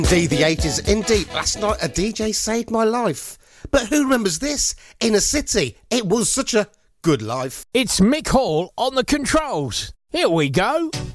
Indeed, the 80s. Indeed, last night a DJ saved my life. But who remembers this? In a city, it was such a good life. It's Mick Hall on the controls. Here we go.